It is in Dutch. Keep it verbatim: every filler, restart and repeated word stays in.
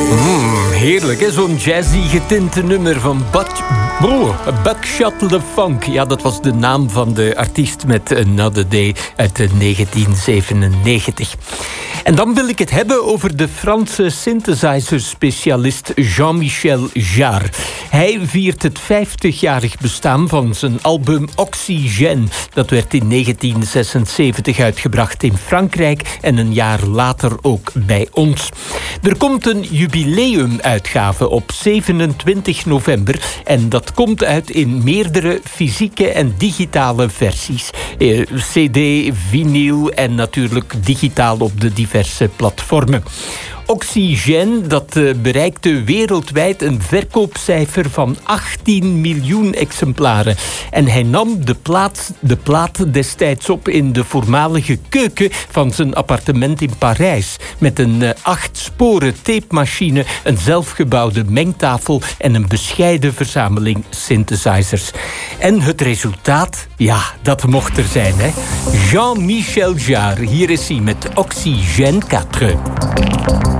Mm, heerlijk, hè? Zo'n jazzy getinte nummer van Bud... Oh, Buckshot LeFunk. Ja, dat was de naam van de artiest met Another Day uit negentien zevenennegentig. En dan wil ik het hebben over de Franse synthesizer-specialist Jean-Michel Jarre. Hij viert het vijftigjarig bestaan van zijn album Oxygène. Dat werd in negentien zesenzeventig uitgebracht in Frankrijk en een jaar later ook bij ons. Er komt een jubileumuitgave op zevenentwintig november en dat komt uit in meerdere fysieke en digitale versies. Eh, C D, vinyl en natuurlijk digitaal op de diverse platformen. Oxygène, dat uh, bereikte wereldwijd een verkoopcijfer van achttien miljoen exemplaren. En hij nam de, plaat, de plaat destijds op in de voormalige keuken van zijn appartement in Parijs. Met een uh, acht sporen tapemachine, een zelfgebouwde mengtafel en een bescheiden verzameling synthesizers. En het resultaat, ja, dat mocht er zijn, hè. Jean-Michel Jarre, hier is hij met Oxygène vier.